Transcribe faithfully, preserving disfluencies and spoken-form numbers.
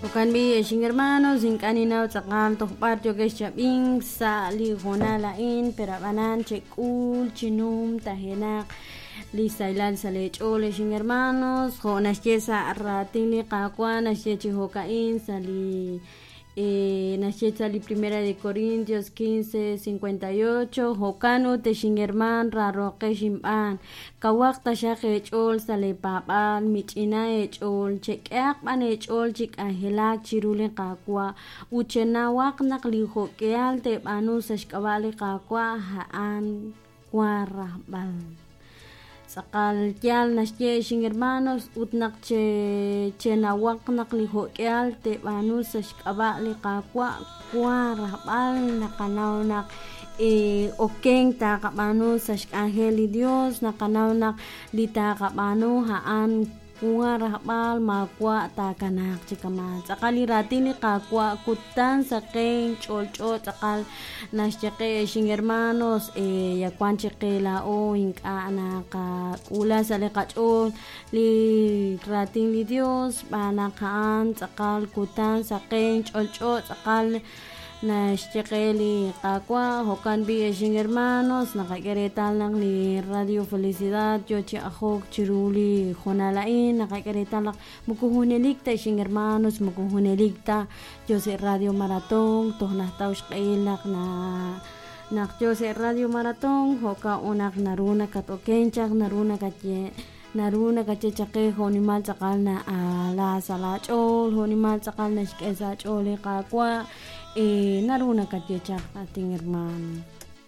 Okan bi sing hermanos sin kanina tzaqal tohpar yo que chabin sa li jonala in perabanan chekul chinum tajenak li sailal salech ole sing hermanos jonas chesa ratin li qakwan ashechi hokain sali Eh, Nacheta li primera de Corintios quince cincuenta y ocho Jocano te shingerman raro que shimban kawakta shake echol sale papan michina echol chekeak ban echol chik angelak chirule kakwa uchena wak nakli hokeal te banu sashkabali kakwa haan kwarabal sakal kial nasye sing hermanos utnak che che nawak nakli hokeal te banu sashkaba li kakwa kwa rabal nakanaw nak e okeng ta kabanu sash angel Dios nakanaw nak li ta kabanu haan kuha rahbal makwa ta kanak chikama sakali ratini kakwa kutan sakeng cholcho sakal nasyake sing hermanos e yakwan chikela o inka anaka ula sale kachol li ratini Dios banakaan sakal kutan sakeng cholcho sakal Nashchekeli kakwa hokan bi sing hermanos nakakeretal lang ni Radio Felicidad yo chi ahok chiruli jonalain nakakeretal mukuhunelik ta sing hermanos mukuhunelik ta yo se Radio Marathon tohna taush kailak na nak yo se Radio Marathon hoka unak naruna katokenchak naruna katye naruna kachechake honimal sakal na ala salachol honimal sakal na shkesa chole kakwa eh naruna katechak ating hermano